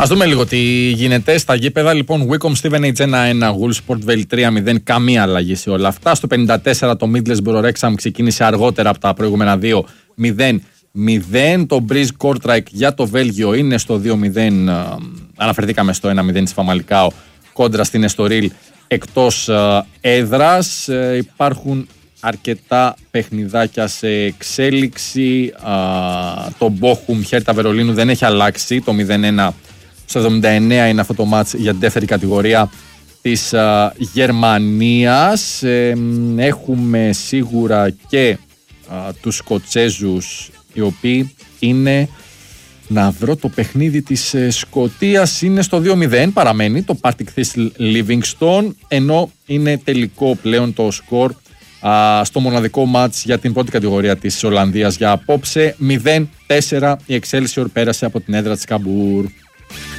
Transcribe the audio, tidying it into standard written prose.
Ας δούμε λίγο τι γίνεται στα γήπεδα. Λοιπόν, Wycombe Stevenage 1-1, Woolsport Vale 3-0. Καμία αλλαγή σε όλα αυτά. Στο 54 το Middlesbrough Wrexham ξεκίνησε αργότερα από τα προηγούμενα 2-0. Το Breeze Kortrijk για το Βέλγιο είναι στο 2-0. Αναφερθήκαμε στο 1-0 της Φαμαλικάο κόντρα στην Εστορίλ εκτός έδρας. Υπάρχουν αρκετά παιχνιδάκια σε εξέλιξη. Το Bochum Χέρτα Βερολίνου δεν έχει αλλάξει. Το 0-1 στο 79 είναι αυτό το μάτς για την δεύτερη κατηγορία της Γερμανίας. Έχουμε σίγουρα και τους Σκοτσέζους, οι οποίοι είναι, να βρω το παιχνίδι της Σκωτίας, είναι στο 2-0, παραμένει το Partick Thistle Livingston, ενώ είναι τελικό πλέον το σκορ στο μοναδικό μάτς για την πρώτη κατηγορία της Ολλανδίας για απόψε. 0-4 η Excelsior πέρασε από την έδρα της Καμπούρ.